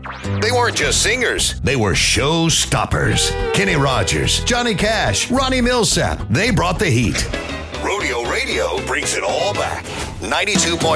They weren't just singers, they were show stoppers. Kenny Rogers, Johnny Cash, Ronnie Millsap, they brought the heat. Rodeo Radio brings it all back. 92.5